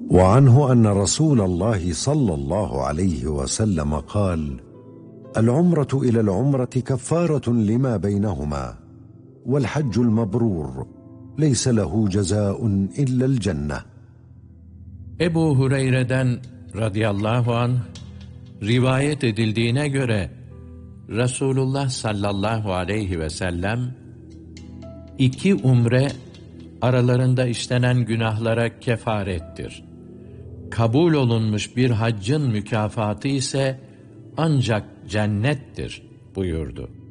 وعنه أن رسول الله صلى الله عليه وسلم قال: العمرة إلى العمرة كفارة لما بينهما، والحج المبرور ليس له جزاء إلا الجنة. Ebu Hureyre'den radıyallahu anh rivayet edildiğine göre Resulullah sallallahu aleyhi ve sellem 2 umre aralarında işlenen günahlara kefarettir. Kabul olunmuş bir haccın mükafatı ise ancak cennettir buyurdu.